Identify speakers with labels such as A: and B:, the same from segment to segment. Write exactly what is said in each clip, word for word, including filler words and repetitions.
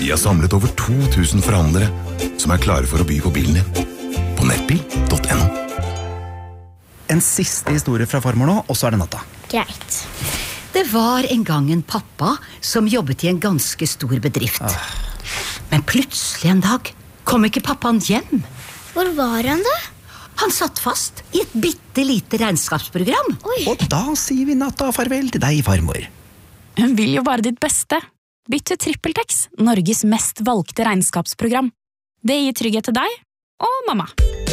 A: Vi har samlet over to tusen forhandlere som er klare for å by på bilen din. På nettbil punktum no.
B: En siste historie fra farmor nå, og så er det natta.
C: Greit.
D: Det var en gang en pappa som jobbet i en ganske stor bedrift.
B: Ah.
D: Men plutselig en dag kom ikke pappaen hjem.
C: Hvor var han da?
D: Han satt fast i et bittelite regnskapsprogram.
C: Oi.
B: Og da sier vi natta farvel til deg, farmor.
E: Hun vil jo bare ditt beste. Bytt til TrippelTex, Norges mest valgte regnskapsprogram. Det gir trygghet til deg og mamma.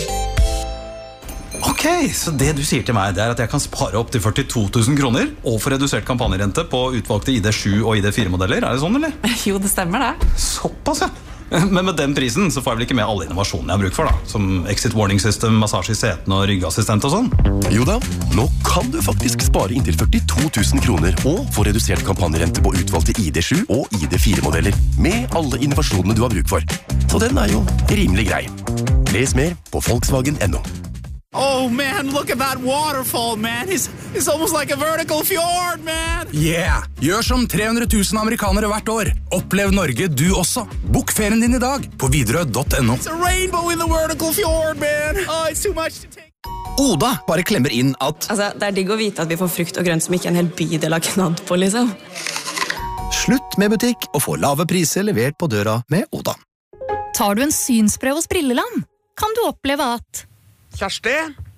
F: Ok, så det du sier til meg, det er at jeg kan spare opp til førtito tusen kroner og få redusert kampanjerente på utvalgte I D sju og I D fire modeller. Er det sånn, eller?
E: Jo, det stemmer det.
F: Såpass, ja. Men med den prisen så får jeg vel ikke med alle innovasjonene jeg har bruk for, da. Som exit warning system, massasje I seten og ryggassistent og sånn.
G: Jo da, nå kan du faktisk spare inntil førtito tusen kroner og få redusert kampanjerente på utvalgte I D sju og I D fire modeller med alle innovasjonene du har bruk for. Så den er jo rimelig grei. Les mer på Volkswagen punktum no.
H: Oh man, look at that waterfall, man. It's, it's almost like a vertical fjord, man.
I: Yeah, gjør som tre hundre tusen amerikanere hvert år. Opplev Norge du også. Bok ferien din I dag på Widerøe punktum no.
H: It's a rainbow in the vertical fjord, man. Oh, it's too much to take.
B: Oda bare klemmer inn at
J: Altså, det er digg å vite at vi får frukt og grønt som ikke en hel bydel har knadd på, liksom.
B: slutt med butikk og få lave priser levert på døra med Oda.
K: Tar du en synsprøve hos Brilleland, kan du oppleve at
H: Kjersti?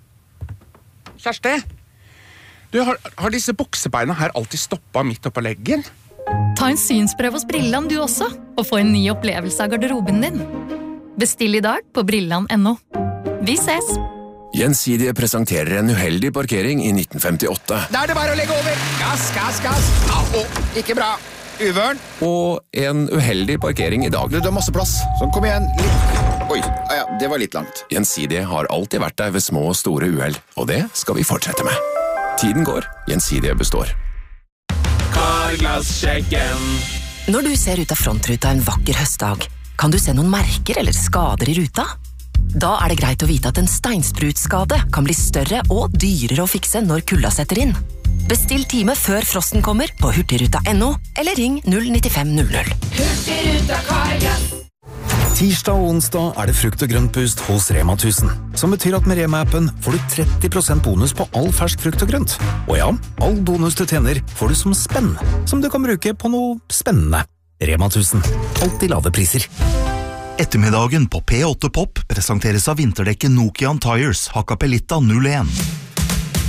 H: Kjersti? Du, har, har disse buksebeina her alltid stoppet midt oppå leggen?
K: Ta en synsprøve hos Brilleland du også, og få en ny opplevelse av garderoben din. Bestill I dag på Brilleland punktum no. Vi ses!
L: Gjensidige presenterer en uheldig parkering I nitten femtiåtte.
H: Da er det bare å legge over! Gass, gass, gass! Au, ikke bra! Uvørn!
L: Og en uheldig parkering I dag.
M: Du, det er masse plass, så kom igjen, litt... Oi, ja, det var litt langt.
L: Gjensidige har alltid vært der ved små og store uheld, og det skal vi fortsette med. Tiden går, Gjensidige består.
N: Carglass-sjekken. Når du ser ut av frontruta en vakker høstdag, kan du se noen merker eller skader I ruta? Da er det greit å vite at en steinsprutskade kan bli større og dyrere å fikse når kulda setter inn. Bestill time før frosten kommer på hurtigruta punktum no, eller ring null nitten fem null null.
O: Hurtigruta Carglass.
B: Tirsdag og onsdag er det frukt og grønt pust hos Rema tusen, som betyr at med Rema-appen får du tretti prosent bonus på all fersk frukt og grønt. Og ja, all bonus du tjener får du som spenn, som du kan bruke på noe spennende. Rema tusen, alltid lave priser.
P: Ettermiddagen på P åtte Pop presenteres av vinterdekket Nokian Tires Hakkapelitta null en.